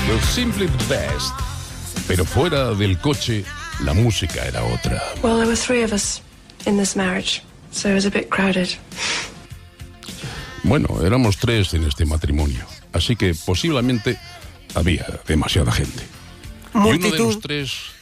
You're simply the best. Pero fuera del coche, la música era otra. Well, there were 3 of us in this marriage, so it was a bit crowded. Bueno, éramos 3 en este matrimonio, así que posiblemente había demasiada gente. Y uno de los 3